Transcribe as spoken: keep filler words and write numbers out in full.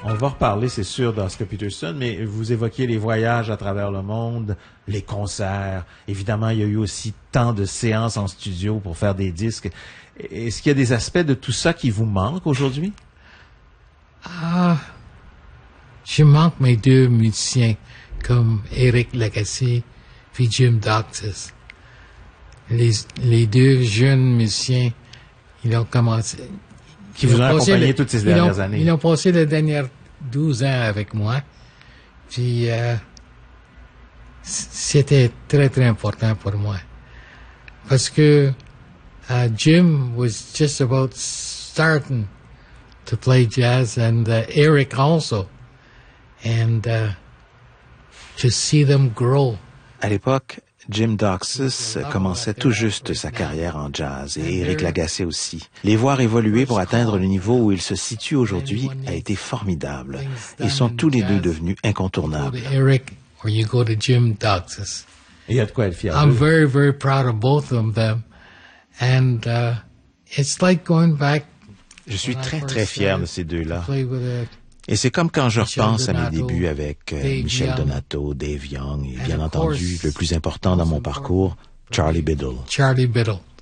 On va reparler, c'est sûr, d'Oscar Peterson, mais vous évoquiez les voyages à travers le monde, les concerts. Évidemment, il y a eu aussi tant de séances en studio pour faire des disques. Est-ce qu'il y a des aspects de tout ça qui vous manquent aujourd'hui? Ah, je manque mes deux musiciens, comme Eric Lagacé puis Jim Docsis. Les, les deux jeunes musiciens, ils ont commencé... Qui vous ont accompagné les, toutes ces dernières ont, années. Ils ont passé les dernières douze ans avec moi. Puis, euh, c'était très, très important pour moi. Parce que uh, Jim was just about starting to play jazz, and uh, Eric also. And uh, to see them grow. À l'époque, Jim Docsis commençait tout juste sa carrière en jazz et Eric Lagacé aussi. Les voir évoluer pour atteindre le niveau où ils se situent aujourd'hui a été formidable. Ils sont tous les deux devenus incontournables. Eric, or you go to Jim Docsis. Il y a de quoi être fier. I'm very, very proud of both of them. And uh, it's like going back. Je suis très, très fier de ces deux-là. Play with a, Et c'est comme quand je Michel repense à mes Donato, débuts avec euh, Dave Michel Young. Donato, Dave Young et And bien of entendu, course, le plus important dans mon parcours, Charlie Biddle. Charlie Biddle.